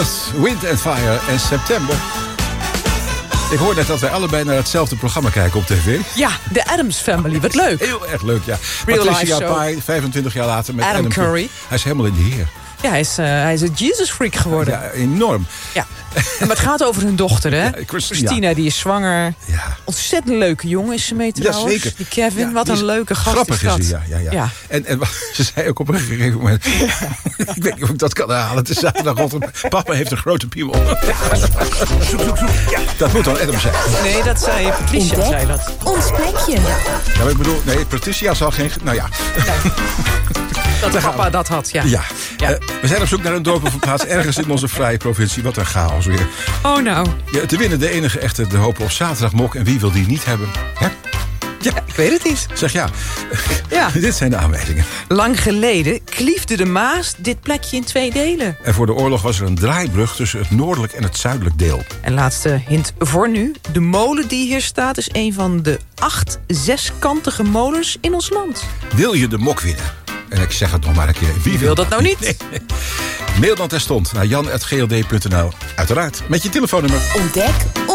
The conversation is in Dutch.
Earth, Wind and Fire en September. Ik hoor net dat wij allebei naar hetzelfde programma kijken op tv. Ja, de Addams Family. Wat leuk. Heel erg leuk, ja. Real Patricia life show. Pai, 25 jaar later met Adam Curry. Hij is helemaal in de heer. Ja, hij is een Jesus freak geworden. Ja, enorm. Ja. Maar het gaat over hun dochter, hè? Ja, Christina, die is zwanger. Ja. Ontzettend leuke jongen is ze mee trouwens. Ja, zeker. Die Kevin, Ja, wat die een leuke gast grappig is dat. is hij, ja. En ze zei ook op een gegeven moment... ik weet niet of ik dat kan herhalen. Het is zaterdagochtend. Papa heeft een grote piemel. Zoek. Ja, dat moet dan Adam zijn. Nee, dat zei Patricia, Ontdek zei dat. ons plekje. Ja, maar ik bedoel, nee, Patricia zal geen... Nou ja. Dat papa dat had, ja. Ja. Ja. We zijn op zoek naar een dorp of een plaats ergens in onze vrije provincie. Wat een chaos weer. Oh nou. Ja, te winnen de enige echte de hoop op zaterdagmok. En wie wil die niet hebben? Hè? Ja, Ik weet het niet. zeg ja. Ja. Dit zijn de aanwijzingen. Lang geleden kliefde de Maas dit plekje in 2 delen. En voor de oorlog was er een draaibrug tussen het noordelijk en het zuidelijk deel. En laatste hint voor nu. De molen die hier staat is een van de 8 zeskantige molens in ons land. Wil je de mok winnen? En ik zeg het nog maar een keer. Wie wil dat nou niet? Nee. Mail dan terstond naar jan@gld.nl. Uiteraard met je telefoonnummer. Ontdek